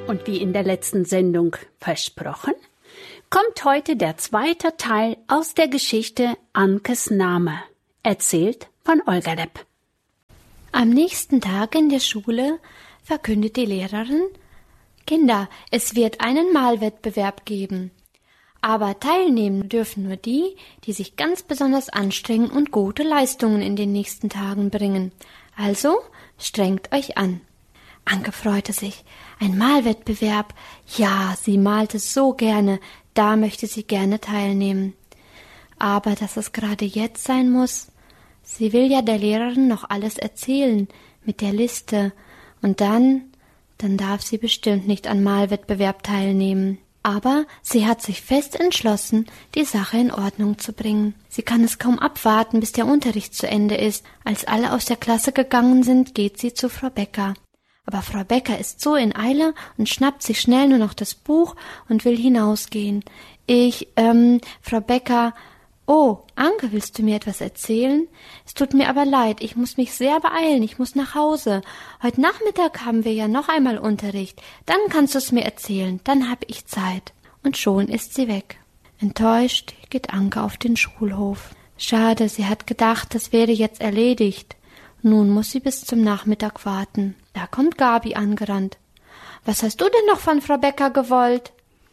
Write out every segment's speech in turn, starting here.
Und wie in der letzten Sendung versprochen, kommt heute der zweite Teil aus der Geschichte Ankes Name, erzählt von Olga Lepp. Am nächsten Tag in der Schule verkündet die Lehrerin: Kinder, es wird einen Malwettbewerb geben. Aber teilnehmen dürfen nur die, die sich ganz besonders anstrengen und gute Leistungen in den nächsten Tagen bringen. Also strengt euch an. Anke freute sich. Ein Malwettbewerb. Ja, sie malte so gerne. Da möchte sie gerne teilnehmen. Aber dass es gerade jetzt sein muss. Sie will ja der Lehrerin noch alles erzählen mit der Liste. Und dann darf sie bestimmt nicht an Malwettbewerb teilnehmen. Aber sie hat sich fest entschlossen, die Sache in Ordnung zu bringen. Sie kann es kaum abwarten, bis der Unterricht zu Ende ist. Als alle aus der Klasse gegangen sind, geht sie zu Frau Becker. Aber Frau Becker ist so in Eile und schnappt sich schnell nur noch das Buch und will hinausgehen. Frau Becker, oh, Anke, willst du mir etwas erzählen? Es tut mir aber leid, ich muss mich sehr beeilen, ich muss nach Hause. Heute Nachmittag haben wir ja noch einmal Unterricht. Dann kannst du es mir erzählen, dann habe ich Zeit. Und schon ist sie weg. Enttäuscht geht Anke auf den Schulhof. Schade, sie hat gedacht, das wäre jetzt erledigt. Nun muss sie bis zum Nachmittag warten. Da kommt Gabi angerannt. Was hast du denn noch von Frau Becker gewollt?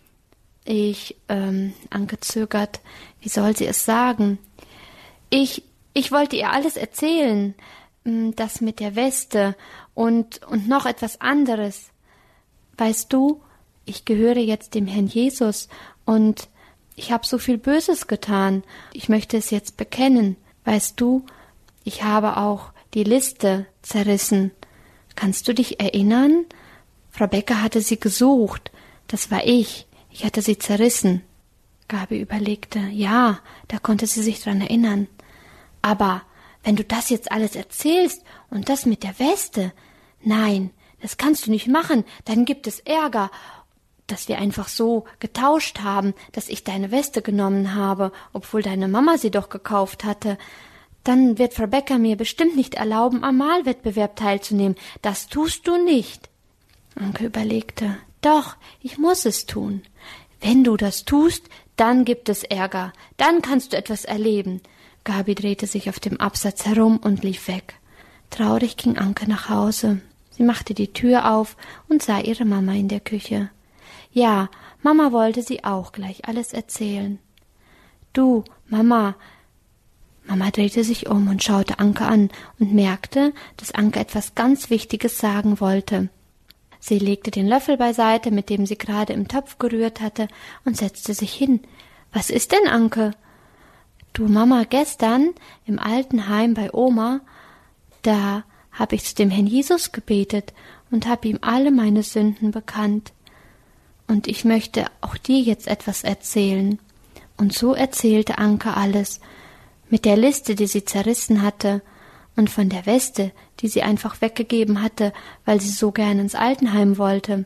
Anke zögert. Wie soll sie es sagen? Ich wollte ihr alles erzählen. Das mit der Weste und noch etwas anderes. Weißt du, ich gehöre jetzt dem Herrn Jesus und ich habe so viel Böses getan. Ich möchte es jetzt bekennen. Weißt du, ich habe auch die Liste zerrissen. Kannst du dich erinnern? Frau Becker hatte sie gesucht. Das war ich. Ich hatte sie zerrissen. Gabi überlegte. Ja, da konnte sie sich dran erinnern. Aber wenn du das jetzt alles erzählst und das mit der Weste, nein, das kannst du nicht machen. Dann gibt es Ärger, dass wir einfach so getauscht haben, dass ich deine Weste genommen habe, obwohl deine Mama sie doch gekauft hatte. Dann wird Frau Becker mir bestimmt nicht erlauben, am Malwettbewerb teilzunehmen. Das tust du nicht. Anke überlegte. Doch, ich muss es tun. Wenn du das tust, dann gibt es Ärger. Dann kannst du etwas erleben. Gabi drehte sich auf dem Absatz herum und lief weg. Traurig ging Anke nach Hause. Sie machte die Tür auf und sah ihre Mama in der Küche. Ja, Mama wollte sie auch gleich alles erzählen. Du, Mama drehte sich um und schaute Anke an und merkte, dass Anke etwas ganz Wichtiges sagen wollte. Sie legte den Löffel beiseite, mit dem sie gerade im Topf gerührt hatte, und setzte sich hin. Was ist denn, Anke? Du, Mama, gestern im alten Heim bei Oma, da habe ich zu dem Herrn Jesus gebetet und habe ihm alle meine Sünden bekannt. Und ich möchte auch dir jetzt etwas erzählen. Und so erzählte Anke alles, mit der Liste, die sie zerrissen hatte, und von der Weste, die sie einfach weggegeben hatte, weil sie so gern ins Altenheim wollte.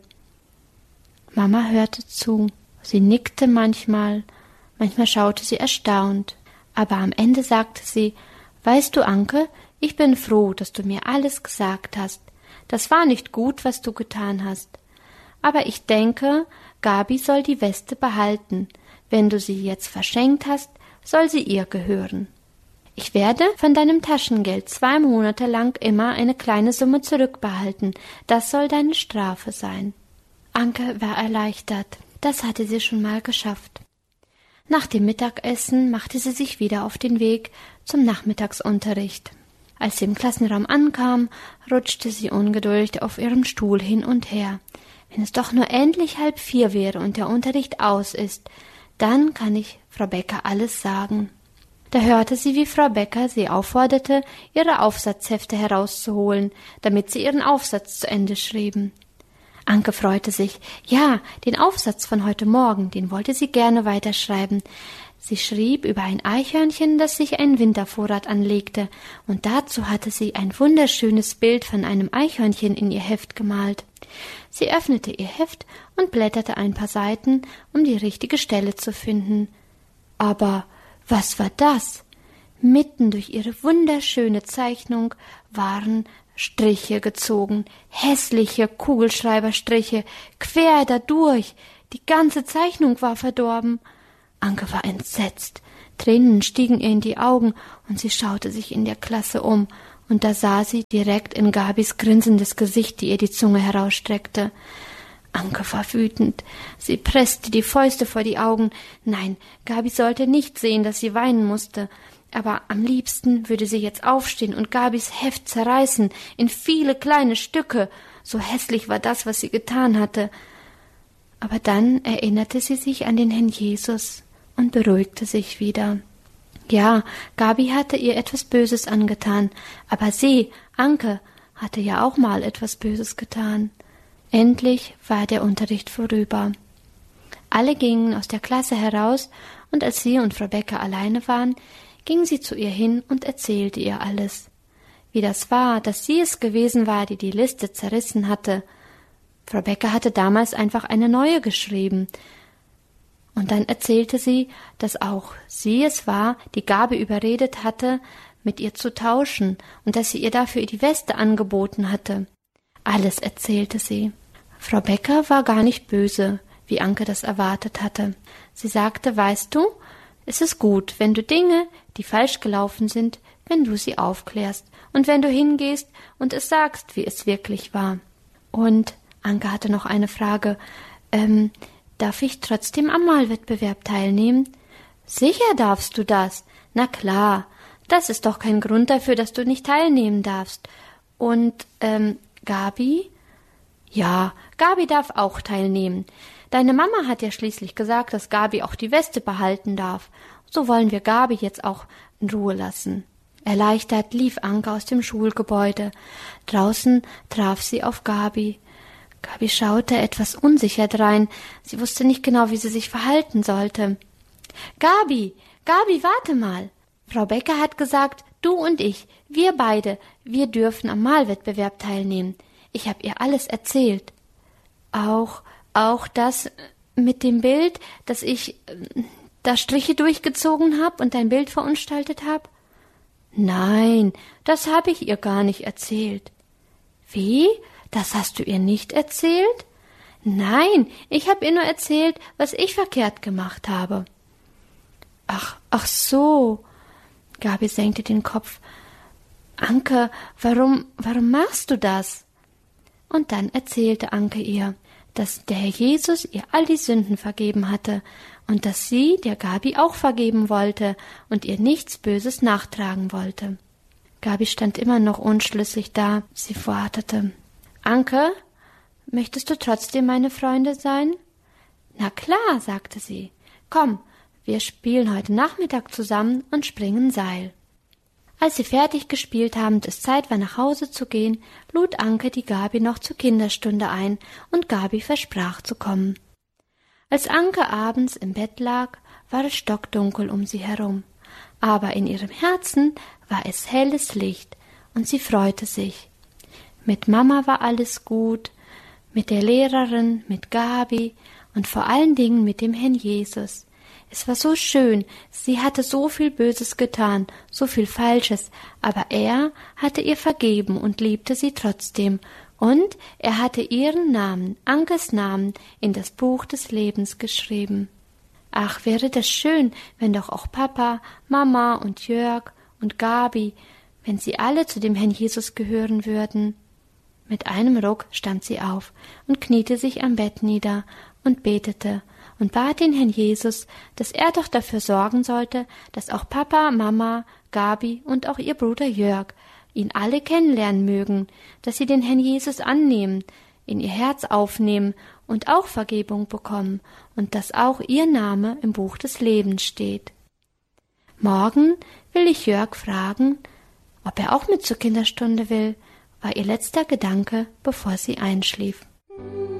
Mama hörte zu. Sie nickte manchmal schaute sie erstaunt. Aber am Ende sagte sie, weißt du, Anke, ich bin froh, dass du mir alles gesagt hast. Das war nicht gut, was du getan hast. Aber ich denke, Gabi soll die Weste behalten. Wenn du sie jetzt verschenkt hast, soll sie ihr gehören. Ich werde von deinem Taschengeld 2 Monate lang immer eine kleine Summe zurückbehalten. Das soll deine Strafe sein. Anke war erleichtert. Das hatte sie schon mal geschafft. Nach dem Mittagessen machte sie sich wieder auf den Weg zum Nachmittagsunterricht. Als sie im Klassenraum ankam, rutschte sie ungeduldig auf ihrem Stuhl hin und her. Wenn es doch nur endlich 3:30 wäre und der Unterricht aus ist, dann kann ich Frau Becker alles sagen. Da hörte sie, wie Frau Becker sie aufforderte, ihre Aufsatzhefte herauszuholen, damit sie ihren Aufsatz zu Ende schrieben. Anke freute sich. Ja, den Aufsatz von heute Morgen, den wollte sie gerne weiterschreiben. Sie schrieb über ein Eichhörnchen, das sich einen Wintervorrat anlegte, und dazu hatte sie ein wunderschönes Bild von einem Eichhörnchen in ihr Heft gemalt. Sie öffnete ihr Heft und blätterte ein paar Seiten, um die richtige Stelle zu finden. Aber was war das? Mitten durch ihre wunderschöne Zeichnung waren Striche gezogen, hässliche Kugelschreiberstriche, quer dadurch. Die ganze Zeichnung war verdorben. Anke war entsetzt. Tränen stiegen ihr in die Augen und sie schaute sich in der Klasse um. Und da sah sie direkt in Gabis grinsendes Gesicht, die ihr die Zunge herausstreckte. Anke war wütend. Sie presste die Fäuste vor die Augen. Nein, Gabi sollte nicht sehen, dass sie weinen musste. Aber am liebsten würde sie jetzt aufstehen und Gabis Heft zerreißen in viele kleine Stücke. So hässlich war das, was sie getan hatte. Aber dann erinnerte sie sich an den Herrn Jesus und beruhigte sich wieder. Ja, Gabi hatte ihr etwas Böses angetan, aber sie, Anke, hatte ja auch mal etwas Böses getan. Endlich war der Unterricht vorüber. Alle gingen aus der Klasse heraus, und als sie und Frau Becker alleine waren, ging sie zu ihr hin und erzählte ihr alles. Wie das war, dass sie es gewesen war, die die Liste zerrissen hatte. Frau Becker hatte damals einfach eine neue geschrieben. Und dann erzählte sie, dass auch sie es war, die Gabi überredet hatte, mit ihr zu tauschen und dass sie ihr dafür die Weste angeboten hatte. Alles erzählte sie. Frau Becker war gar nicht böse, wie Anke das erwartet hatte. Sie sagte, weißt du, es ist gut, wenn du Dinge, die falsch gelaufen sind, wenn du sie aufklärst und wenn du hingehst und es sagst, wie es wirklich war. Und Anke hatte noch eine Frage, darf ich trotzdem am Malwettbewerb teilnehmen? Sicher darfst du das. Na klar, das ist doch kein Grund dafür, dass du nicht teilnehmen darfst. Und, Gabi? Ja, Gabi darf auch teilnehmen. Deine Mama hat ja schließlich gesagt, dass Gabi auch die Weste behalten darf. So wollen wir Gabi jetzt auch in Ruhe lassen. Erleichtert lief Anke aus dem Schulgebäude. Draußen traf sie auf Gabi. Gabi schaute etwas unsicher drein. Sie wusste nicht genau, wie sie sich verhalten sollte. Gabi, warte mal. Frau Becker hat gesagt, du und ich, wir beide, wir dürfen am Malwettbewerb teilnehmen. Ich habe ihr alles erzählt. Auch das mit dem Bild, dass ich da Striche durchgezogen habe und dein Bild verunstaltet habe? Nein, das habe ich ihr gar nicht erzählt. Wie? Das hast du ihr nicht erzählt? Nein, ich habe ihr nur erzählt, was ich verkehrt gemacht habe. Ach so. Gabi senkte den Kopf. Anke, warum machst du das? Und dann erzählte Anke ihr, dass der Herr Jesus ihr all die Sünden vergeben hatte und dass sie der Gabi auch vergeben wollte und ihr nichts Böses nachtragen wollte. Gabi stand immer noch unschlüssig da. Sie wartete. Anke, möchtest du trotzdem meine Freundin sein? Na klar, sagte sie. Komm, wir spielen heute Nachmittag zusammen und springen Seil. Als sie fertig gespielt haben und es Zeit war, nach Hause zu gehen, lud Anke die Gabi noch zur Kinderstunde ein und Gabi versprach zu kommen. Als Anke abends im Bett lag, war es stockdunkel um sie herum, aber in ihrem Herzen war es helles Licht und sie freute sich. Mit Mama war alles gut, mit der Lehrerin, mit Gabi und vor allen Dingen mit dem Herrn Jesus. Es war so schön, sie hatte so viel Böses getan, so viel Falsches, aber er hatte ihr vergeben und liebte sie trotzdem, und er hatte ihren Namen, Ankes Namen, in das Buch des Lebens geschrieben. Ach, wäre das schön, wenn doch auch Papa, Mama und Jörg und Gabi, wenn sie alle zu dem Herrn Jesus gehören würden. Mit einem Ruck stand sie auf und kniete sich am Bett nieder und betete und bat den Herrn Jesus, dass er doch dafür sorgen sollte, dass auch Papa, Mama, Gabi und auch ihr Bruder Jörg ihn alle kennenlernen mögen, dass sie den Herrn Jesus annehmen, in ihr Herz aufnehmen und auch Vergebung bekommen und dass auch ihr Name im Buch des Lebens steht. Morgen will ich Jörg fragen, ob er auch mit zur Kinderstunde will, war ihr letzter Gedanke, bevor sie einschlief.